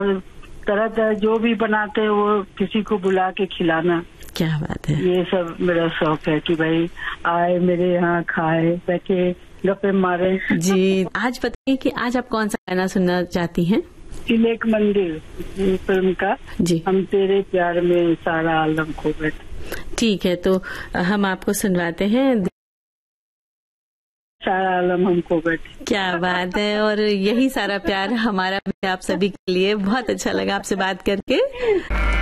तरह तरह जो भी बनाते हैं वो किसी को बुला के खिलाना। क्या बात है। ये सब मेरा शौक है कि भाई आए मेरे यहाँ, खाए, बैठे, गप्पे मारे। जी, आज बताइए कि आज आप कौन सा गाना सुनना चाहती हैं? तिलक मंदिर फिल्म का जी, हम तेरे प्यार में सारा आलम खो बैठे। ठीक है, तो हम आपको सुनवाते हैं सारा आलम हमको बैठे। क्या बात है। और यही सारा प्यार हमारा भी आप सभी के लिए। बहुत अच्छा लगा आपसे बात करके।